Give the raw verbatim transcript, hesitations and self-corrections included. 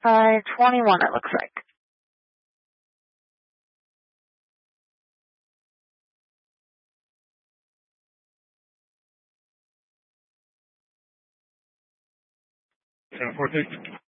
five twenty-one, it looks like. ten four six.